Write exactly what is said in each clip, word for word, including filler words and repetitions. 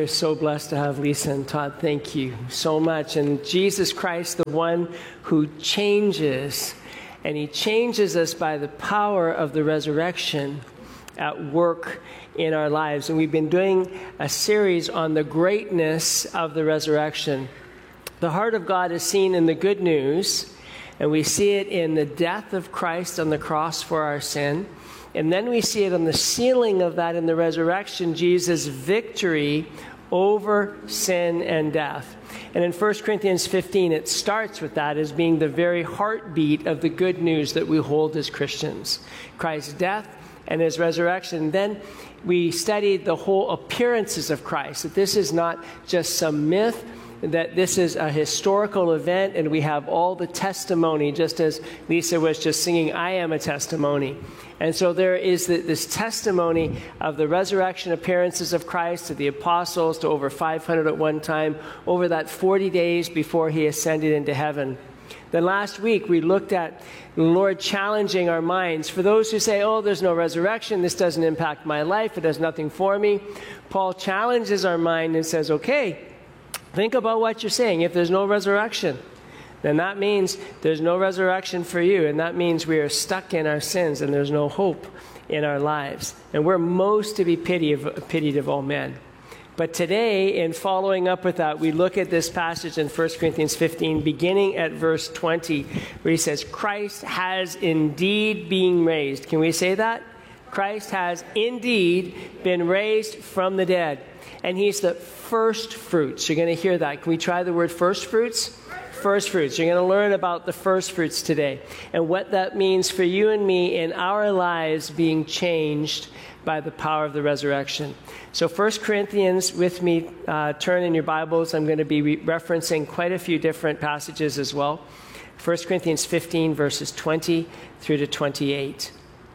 are so blessed to have Lisa and Todd. Thank you so much. And Jesus Christ, the one who changes, and he changes us by the power of the resurrection at work in our lives. And we've been doing a series on the greatness of the resurrection. The heart of God is seen in the good news, and we see it in the death of Christ on the cross for our sin. And then we see it on the sealing of that in the resurrection, Jesus' victory over sin and death. And in First Corinthians fifteen, it starts with that as being the very heartbeat of the good news that we hold as Christians. Christ's death and his resurrection. Then we studied the whole appearances of Christ, that this is not just some myth, that this is a historical event, and we have all the testimony, just as Lisa was just singing, I am a testimony. And so there is the, this testimony of the resurrection appearances of Christ to the apostles, to over five hundred at one time, over that forty days before he ascended into heaven. Then last week we looked at the Lord challenging our minds. For those who say, oh, there's no resurrection, this doesn't impact my life, it does nothing for me, Paul challenges our mind and says, okay, think about what you're saying. If there's no resurrection, then that means there's no resurrection for you. And that means we are stuck in our sins and there's no hope in our lives. And we're most to be pitied of, pitied of all men. But today, in following up with that, we look at this passage in First Corinthians fifteen, beginning at verse twenty, where he says, Christ has indeed been raised. Can we say that? Christ has indeed been raised from the dead. And he's the first fruits. You're going to hear that. Can we try the word first fruits? First fruits. You're going to learn about the first fruits today and what that means for you and me in our lives being changed by the power of the resurrection. So First Corinthians, with me, uh, turn in your Bibles. I'm going to be re- referencing quite a few different passages as well. First Corinthians fifteen, verses twenty through to twenty-eight.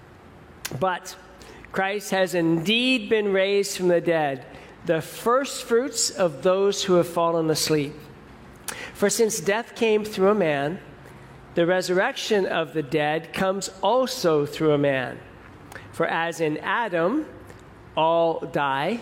But Christ has indeed been raised from the dead, the first fruits of those who have fallen asleep. For since death came through a man, the resurrection of the dead comes also through a man. For as in Adam all die,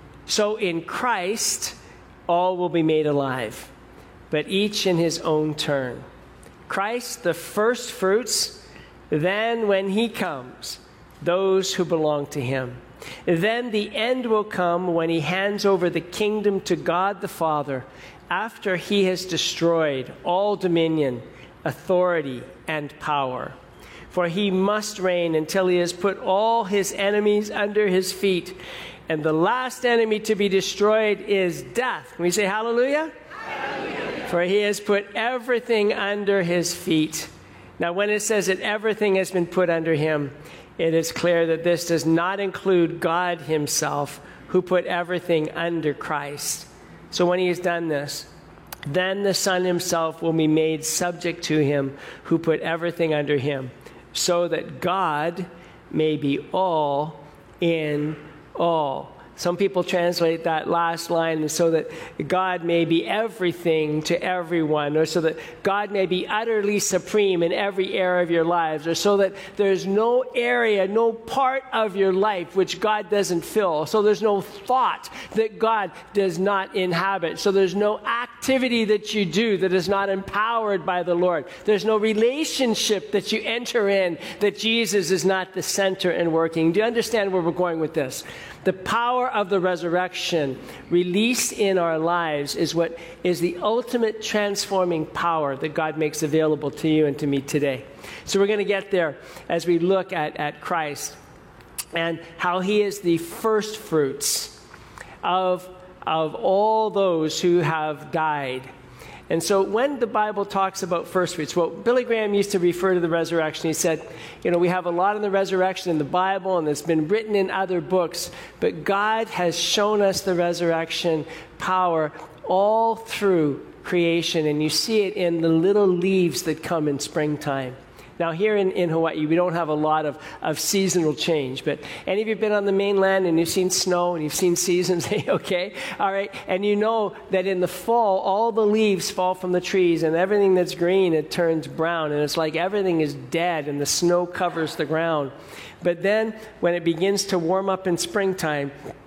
so in Christ all will be made alive, but each in his own turn. Christ the first fruits, then when he comes, those who belong to him. Then the end will come when he hands over the kingdom to God the Father, after he has destroyed all dominion, authority, and power. For he must reign until he has put all his enemies under his feet. And the last enemy to be destroyed is death. Can we say hallelujah? Hallelujah. For he has put everything under his feet. Now, when it says that everything has been put under him, it is clear that this does not include God himself, who put everything under Christ. So when he has done this, then the Son himself will be made subject to him who put everything under him, so that God may be all in all. Some people translate that last line so that God may be everything to everyone, or so that God may be utterly supreme in every area of your lives, or so that there's no area, no part of your life which God doesn't fill. So there's no thought that God does not inhabit. So there's no activity that you do that is not empowered by the Lord. There's no relationship that you enter in that Jesus is not the center and working. Do you understand where we're going with this? The power of the resurrection released in our lives is what is the ultimate transforming power that God makes available to you and to me today. So we're going to get there as we look at, at Christ and how he is the first fruits of, of all those who have died. And so when the Bible talks about first fruits, well, Billy Graham used to refer to the resurrection. He said, you know, we have a lot of the resurrection in the Bible, and it's been written in other books, but God has shown us the resurrection power all through creation, and you see it in the little leaves that come in springtime. Now, here in, in Hawaii, we don't have a lot of, of seasonal change, but any of you been on the mainland and you've seen snow and you've seen seasons, okay? All right, and you know that in the fall, all the leaves fall from the trees and everything that's green, it turns brown, and it's like everything is dead and the snow covers the ground. But then when it begins to warm up in springtime,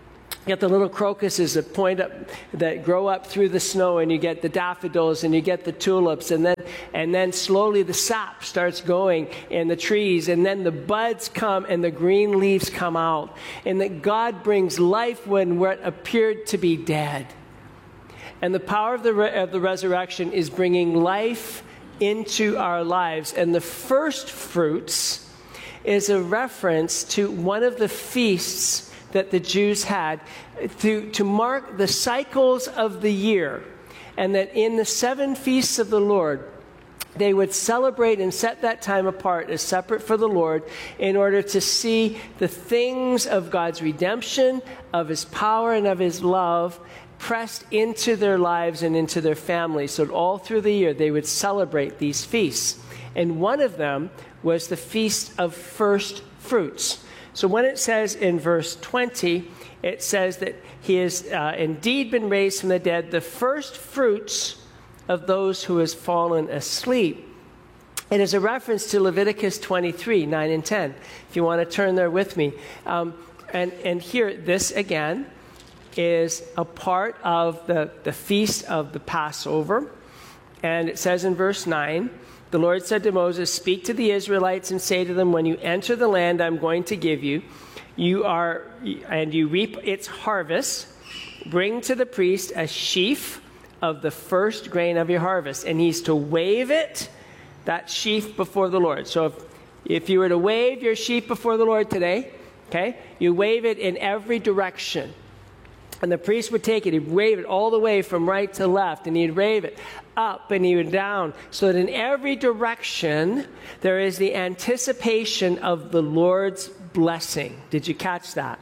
You get the little crocuses that point up, that grow up through the snow, and you get the daffodils, and you get the tulips, and then and then slowly the sap starts going in the trees, and then the buds come and the green leaves come out, and that God brings life when what appeared to be dead. And the power of the re- of the resurrection is bringing life into our lives, and the first fruits is a reference to one of the feasts that the Jews had to, to mark the cycles of the year, and that in the seven feasts of the Lord, they would celebrate and set that time apart as separate for the Lord in order to see the things of God's redemption, of His power, and of His love pressed into their lives and into their families. So all through the year, they would celebrate these feasts. And one of them was the Feast of First Fruits. So when it says in verse twenty, it says that He has uh, indeed been raised from the dead, the first fruits of those who has fallen asleep. It is a reference to Leviticus twenty-three, nine and ten. If you want to turn there with me. Um, and, and here, this again is a part of the, the feast of the Passover. And it says in verse nine, the Lord said to Moses, "Speak to the Israelites and say to them, when you enter the land I'm going to give you, you are, and you reap its harvest, bring to the priest a sheaf of the first grain of your harvest." And he's to wave it, that sheaf, before the Lord. So if, if you were to wave your sheaf before the Lord today, okay, you wave it in every direction. And the priest would take it, he'd wave it all the way from right to left, and he'd wave it up and he would down, so that in every direction there is the anticipation of the Lord's blessing. Did you catch that?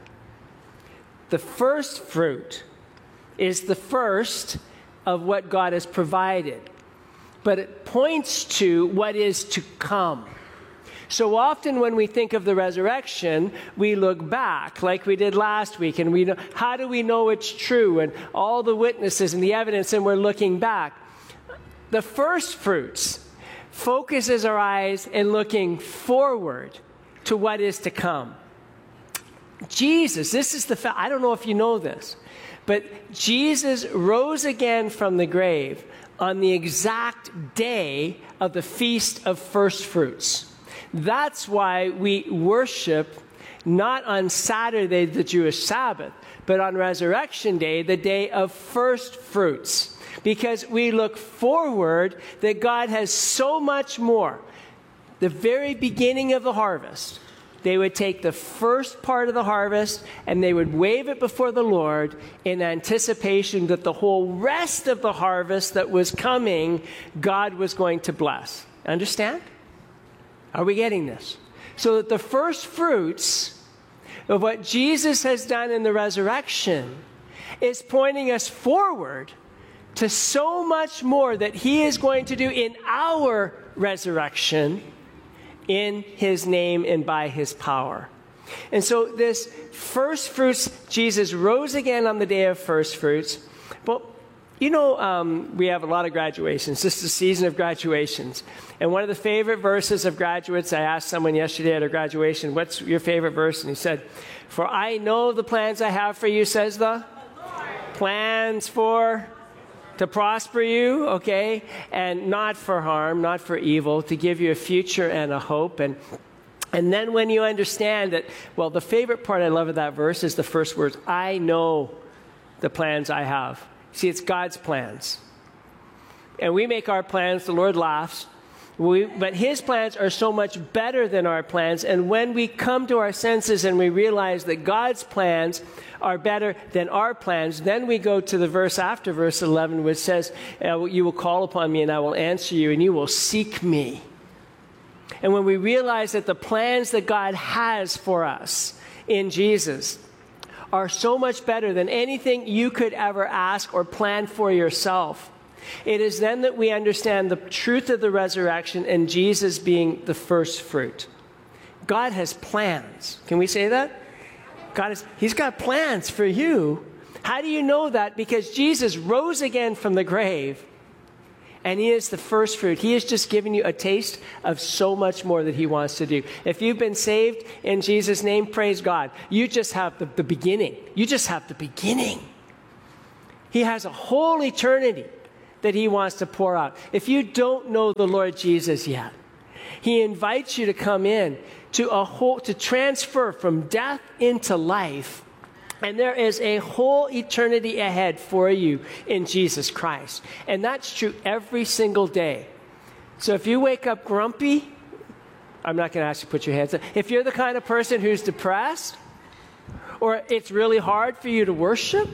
The first fruit is the first of what God has provided, but it points to what is to come. So often when we think of the resurrection, we look back like we did last week, and we know, how do we know it's true, and all the witnesses and the evidence, and we're looking back. The first fruits focuses our eyes in looking forward to what is to come. Jesus, this is the fact, I don't know if you know this, but Jesus rose again from the grave on the exact day of the Feast of First Fruits. That's why we worship not on Saturday, the Jewish Sabbath, but on Resurrection Day, the day of first fruits, because we look forward that God has so much more. The very beginning of the harvest, they would take the first part of the harvest and they would wave it before the Lord in anticipation that the whole rest of the harvest that was coming, God was going to bless. Understand? Are we getting this? So that the first fruits of what Jesus has done in the resurrection is pointing us forward to so much more that He is going to do in our resurrection in His name and by His power. And so this first fruits, Jesus rose again on the day of first fruits. Well, you know, um, we have a lot of graduations. This is the season of graduations. And one of the favorite verses of graduates, I asked someone yesterday at a graduation, what's your favorite verse? And he said, "For I know the plans I have for you," says the plans for, to prosper you, okay, and not for harm, not for evil, to give you a future and a hope. And and then when you understand that, well, the favorite part I love of that verse is the first words, "I know the plans I have." See, it's God's plans. And we make our plans, the Lord laughs. We, but His plans are so much better than our plans. And when we come to our senses and we realize that God's plans are better than our plans, then we go to the verse after verse eleven, which says, "You will call upon me and I will answer you, and you will seek me." And when we realize that the plans that God has for us in Jesus are so much better than anything you could ever ask or plan for yourself, it is then that we understand the truth of the resurrection and Jesus being the first fruit. God has plans. Can we say that? God has, He's got plans for you. How do you know that? Because Jesus rose again from the grave, And he is the first fruit. He is just giving you a taste of so much more that he wants to do. If you've been saved in Jesus' name, praise God. You just have the, the beginning. You just have the beginning. He has a whole eternity that he wants to pour out. If you don't know the Lord Jesus yet, he invites you to come in to a whole, to transfer from death into life. And there is a whole eternity ahead for you in Jesus Christ. And that's true every single day. So if you wake up grumpy, I'm not going to ask you to put your hands up. If you're the kind of person who's depressed, or it's really hard for you to worship,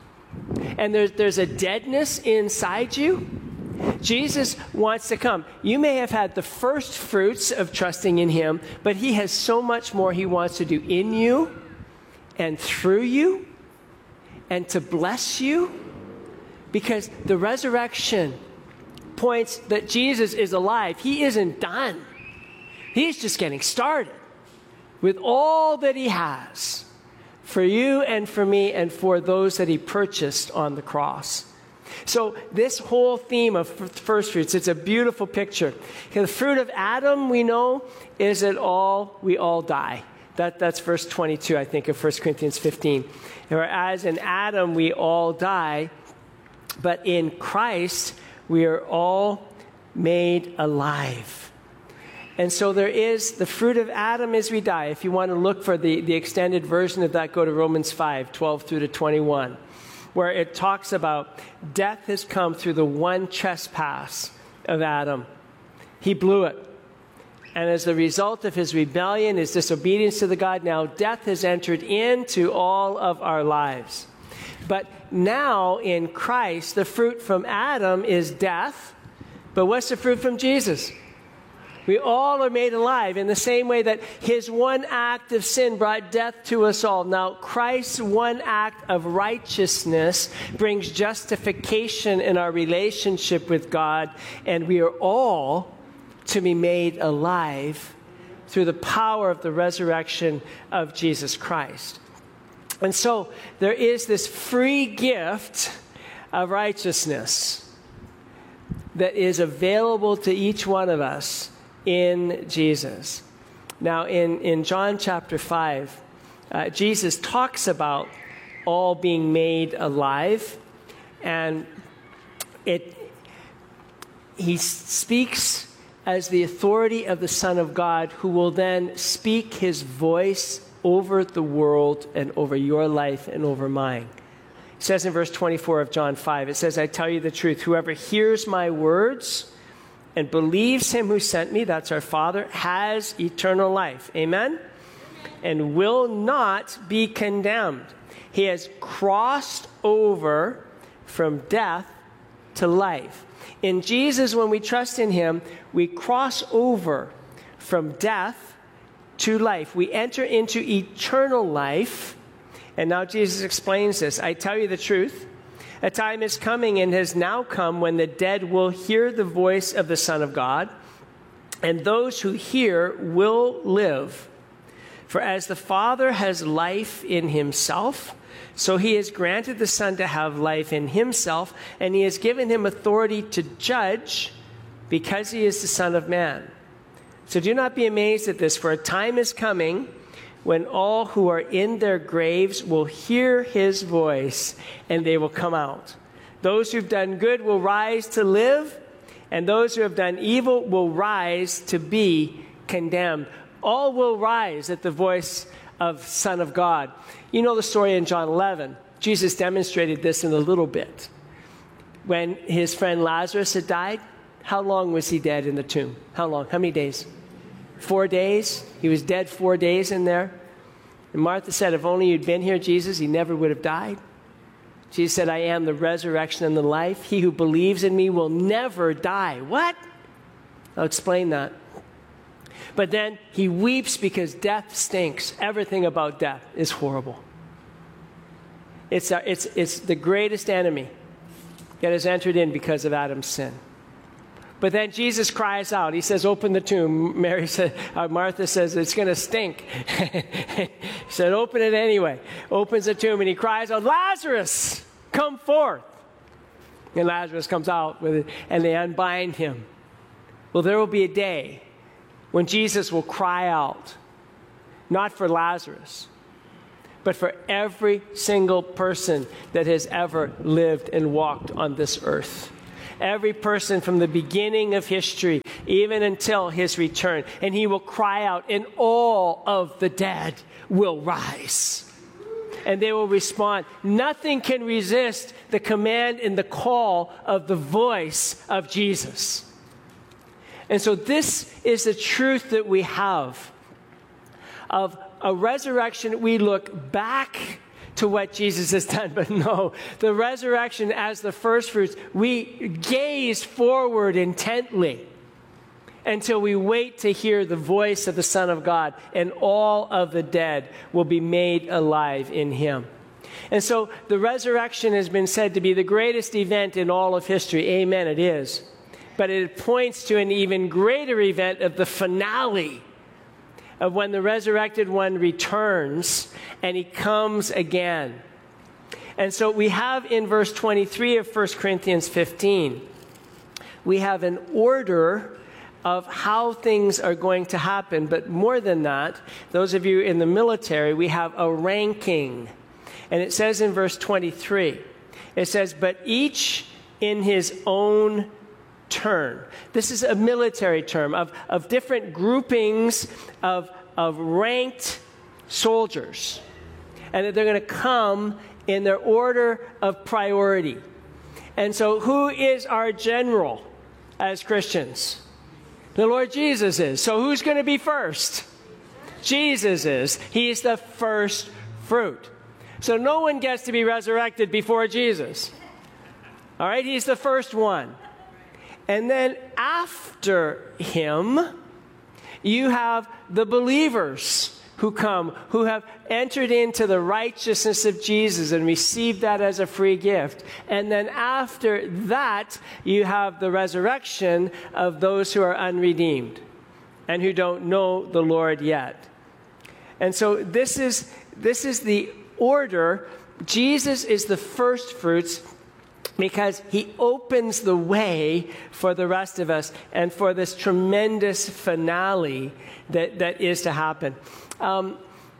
and there's, there's a deadness inside you, Jesus wants to come. You may have had the first fruits of trusting in him, but he has so much more he wants to do in you and through you and to bless you, because the resurrection points that Jesus is alive. He isn't done. He's just getting started with all that he has for you and for me and for those that he purchased on the cross. So this whole theme of first fruits, it's a beautiful picture. The fruit of Adam, we know, is that all we all die. That, that's verse twenty-two, I think, of First Corinthians fifteen. Whereas in Adam we all die, but in Christ we are all made alive. And so there is the fruit of Adam as we die. If you want to look for the, the extended version of that, go to Romans five, twelve through to twenty-one, where it talks about death has come through the one trespass of Adam. He blew it. And as a result of his rebellion, his disobedience to the God, now death has entered into all of our lives. But now in Christ, the fruit from Adam is death. But what's the fruit from Jesus? We all are made alive in the same way that his one act of sin brought death to us all. Now, Christ's one act of righteousness brings justification in our relationship with God, and we are all to be made alive through the power of the resurrection of Jesus Christ. And so there is this free gift of righteousness that is available to each one of us in Jesus. Now, in, in John chapter five, uh, Jesus talks about all being made alive, and it he speaks as the authority of the Son of God, who will then speak his voice over the world and over your life and over mine. It says in verse twenty-four of John five, it says, I tell you the truth, whoever hears my words and believes him who sent me, that's our Father, has eternal life. Amen? And will not be condemned. He has crossed over from death to life. In Jesus, when we trust in him, we cross over from death to life. We enter into eternal life. And now Jesus explains this. I tell you the truth. A time is coming and has now come when the dead will hear the voice of the Son of God, and those who hear will live. For as the Father has life in himself, so he has granted the Son to have life in himself, and he has given him authority to judge because he is the Son of Man. So do not be amazed at this, for a time is coming when all who are in their graves will hear his voice, and they will come out. Those who've done good will rise to live, and those who have done evil will rise to be condemned. All will rise at the voice of Son of God. You know the story in John eleven. Jesus demonstrated this in a little bit. When his friend Lazarus had died, how long was he dead in the tomb? How long? How many days? Four days. He was dead four days in there. And Martha said, if only you'd been here, Jesus, he never would have died. Jesus said, I am the resurrection and the life. He who believes in me will never die. What? I'll explain that. But then he weeps because death stinks. Everything about death is horrible. It's, a, it's, it's the greatest enemy that has entered in because of Adam's sin. But then Jesus cries out. He says, open the tomb. Mary said, uh, Martha says, it's going to stink. He said, open it anyway. Opens the tomb and he cries out, Lazarus, come forth. And Lazarus comes out with it, and they unbind him. Well, there will be a day when Jesus will cry out, not for Lazarus, but for every single person that has ever lived and walked on this earth. Every person from the beginning of history, even until his return. And he will cry out, and all of the dead will rise. And they will respond. Nothing can resist the command and the call of the voice of Jesus. And so this is the truth that we have of a resurrection. We look back to what Jesus has done, but no, the resurrection as the first fruits, we gaze forward intently until we wait to hear the voice of the Son of God, and all of the dead will be made alive in him. And so the resurrection has been said to be the greatest event in all of history. Amen, it is. But it points to an even greater event of the finale of when the resurrected one returns and he comes again. And so we have in verse twenty-three of First Corinthians fifteen, we have an order of how things are going to happen. But more than that, those of you in the military, we have a ranking. And it says in verse twenty-three, it says, but each in his own turn. This is a military term of, of different groupings of, of ranked soldiers. And that they're going to come in their order of priority. And so who is our general as Christians? The Lord Jesus is. So who's going to be first? Jesus is. He's the first fruit. So no one gets to be resurrected before Jesus. All right? He's the first one. And then after him, you have the believers who come, who have entered into the righteousness of Jesus and received that as a free gift. And then after that, you have the resurrection of those who are unredeemed and who don't know the Lord yet. And so this is, this is the order. Jesus is the first fruits because he opens the way for the rest of us and for this tremendous finale that, that is to happen. Um,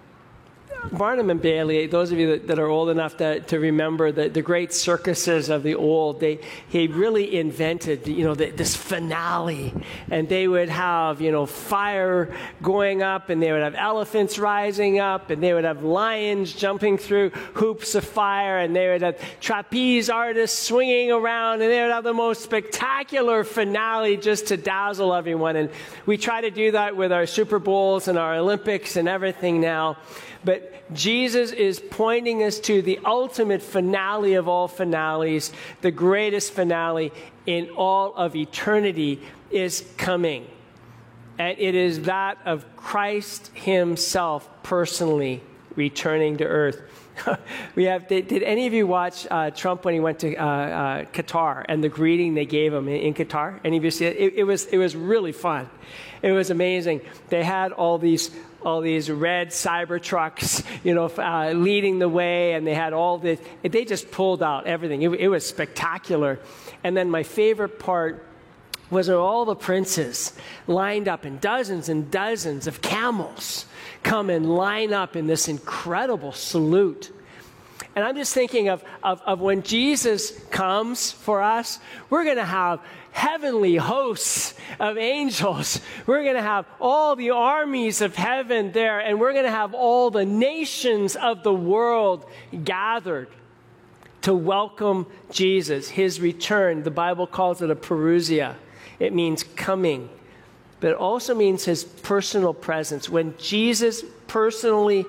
Barnum and Bailey, those of you that, that are old enough to, to remember the, the great circuses of the old, they he really invented, you know, the, this finale. And they would have, you know, fire going up, and they would have elephants rising up, and they would have lions jumping through hoops of fire, and they would have trapeze artists swinging around, and they would have the most spectacular finale just to dazzle everyone. And we try to do that with our Super Bowls and our Olympics and everything now. But Jesus is pointing us to the ultimate finale of all finales. The greatest finale in all of eternity is coming. And it is that of Christ himself personally returning to earth. we have. Did, did any of you watch uh, Trump when he went to uh, uh, Qatar and the greeting they gave him in, in Qatar? Any of you see it? It, it was. It was really fun. It was amazing. They had all these. all these red cyber trucks, you know, uh, leading the way, and they had all this. They just pulled out everything. It, it was spectacular. And then my favorite part was all the princes lined up, and dozens and dozens of camels come and line up in this incredible salute. And I'm just thinking of, of, of when Jesus comes for us, we're going to have heavenly hosts of angels. We're going to have all the armies of heaven there, and we're going to have all the nations of the world gathered to welcome Jesus, his return. The Bible calls it a parousia. It means coming, but it also means his personal presence. When Jesus personally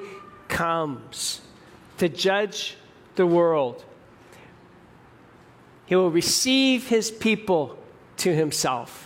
comes to judge the world, he will receive his people to himself.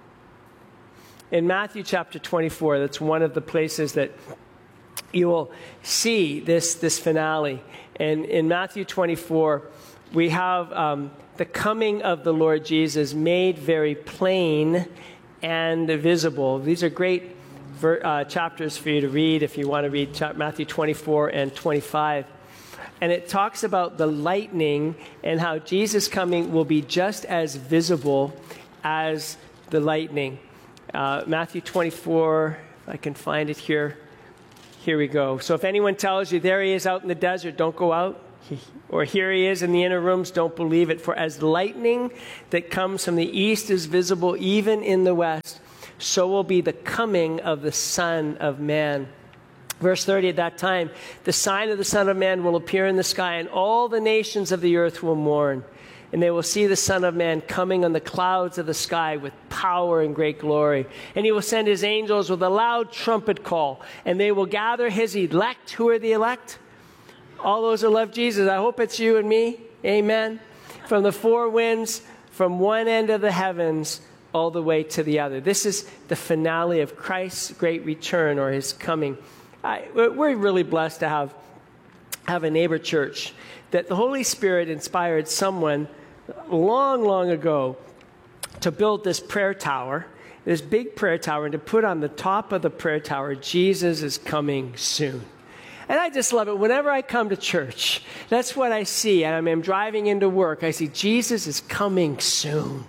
In Matthew chapter twenty-four, that's one of the places that you will see this, this finale. And in Matthew twenty-four, we have um, the coming of the Lord Jesus made very plain and visible. These are great ver- uh, chapters for you to read if you want to read cha- Matthew twenty-four and twenty-five. and it talks about the lightning and how Jesus coming will be just as visible as the lightning. Uh, Matthew twenty-four, if I can find it here. Here we go. So if anyone tells you, there he is out in the desert, don't go out. He, or here he is in the inner rooms, don't believe it. For as lightning that comes from the east is visible even in the west, so will be the coming of the Son of Man. Verse thirty, at that time, the sign of the Son of Man will appear in the sky, and all the nations of the earth will mourn. And they will see the Son of Man coming on the clouds of the sky with power and great glory. And he will send his angels with a loud trumpet call, and they will gather his elect. Who are the elect? All those who love Jesus. I hope it's you and me. Amen. From the four winds, from one end of the heavens, all the way to the other. This is the finale of Christ's great return, or his coming. I, we're really blessed to have, have a neighbor church that the Holy Spirit inspired someone long, long ago to build this prayer tower, this big prayer tower, and to put on the top of the prayer tower, Jesus is coming soon. And I just love it. Whenever I come to church, that's what I see. And I'm driving into work. I see Jesus is coming soon.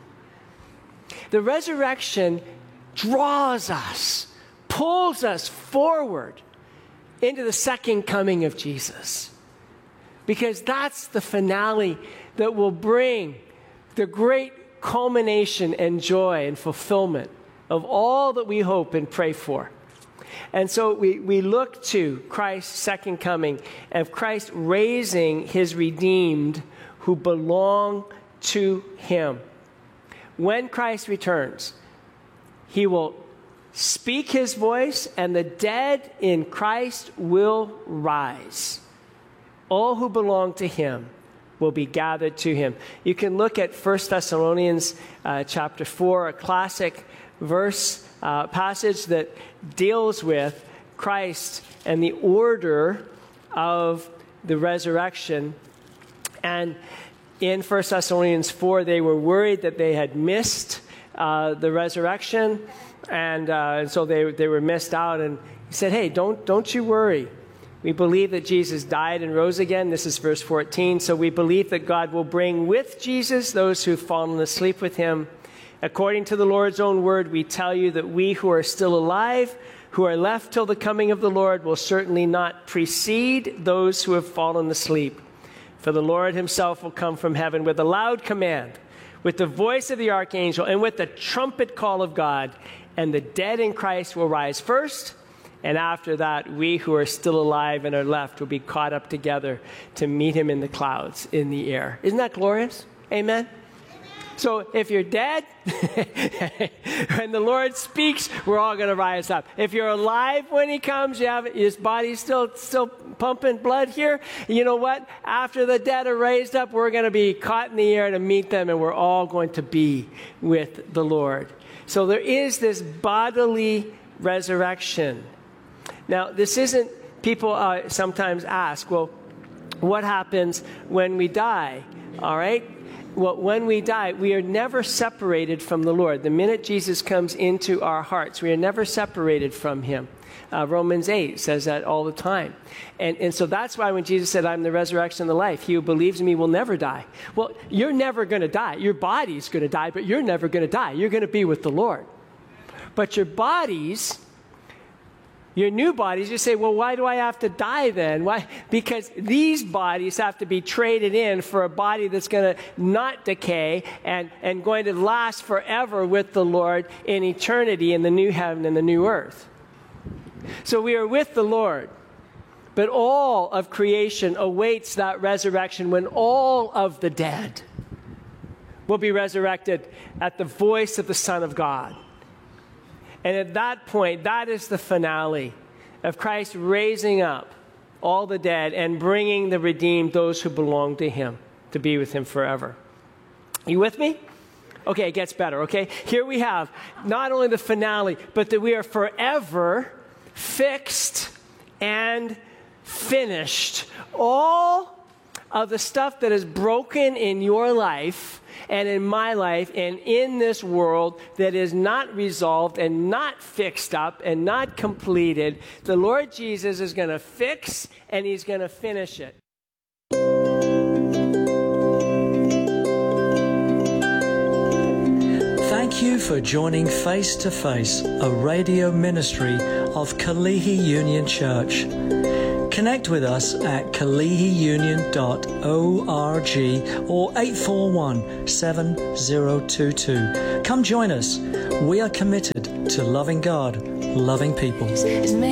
The resurrection draws us, pulls us forward into the second coming of Jesus. Because that's the finale that will bring the great culmination and joy and fulfillment of all that we hope and pray for. And so we, we look to Christ's second coming, of Christ raising his redeemed who belong to him. When Christ returns, he will speak his voice, and the dead in Christ will rise. All who belong to him will be gathered to him. You can look at First Thessalonians uh, chapter four, a classic verse, uh, passage that deals with Christ and the order of the resurrection. And in First Thessalonians four, they were worried that they had missed uh, the resurrection, and, uh, and so they, they were missed out. And he said, hey, don't, don't you worry. We believe that Jesus died and rose again. This is verse fourteen. So we believe that God will bring with Jesus those who've fallen asleep with him. According to the Lord's own word, we tell you that we who are still alive, who are left till the coming of the Lord, will certainly not precede those who have fallen asleep. For the Lord himself will come from heaven with a loud command, with the voice of the archangel, and with the trumpet call of God, and the dead in Christ will rise first. And after that, we who are still alive and are left will be caught up together to meet him in the clouds in the air. Isn't that glorious? Amen? Amen. So if you're dead, when the Lord speaks, we're all going to rise up. If you're alive when he comes, you have his body's still still pumping blood here. You know what? After the dead are raised up, we're going to be caught in the air to meet them, and we're all going to be with the Lord. So there is this bodily resurrection. Now, this isn't, people uh, sometimes ask, well, what happens when we die? All right? Well, when we die, we are never separated from the Lord. The minute Jesus comes into our hearts, we are never separated from him. Uh, Romans eight says that all the time. And, and so that's why when Jesus said, I'm the resurrection and the life, he who believes in me will never die. Well, you're never going to die. Your body's going to die, but you're never going to die. You're going to be with the Lord. But your bodies... Your new bodies, you say, well, why do I have to die then? Why? Because these bodies have to be traded in for a body that's going to not decay and, and going to last forever with the Lord in eternity in the new heaven and the new earth. So we are with the Lord, but all of creation awaits that resurrection when all of the dead will be resurrected at the voice of the Son of God. And at that point, that is the finale of Christ raising up all the dead and bringing the redeemed, those who belong to him, to be with him forever. You with me? Okay, it gets better, okay? Here we have not only the finale, but that we are forever fixed and finished. All of the stuff that is broken in your life and in my life and in this world that is not resolved and not fixed up and not completed, the Lord Jesus is going to fix and he's going to finish it. Thank you for joining Face to Face, a radio ministry of Kalihi Union Church. Connect with us at kalihi union dot org or eight four one, seven zero two two. Come join us. We are committed to loving God, loving people.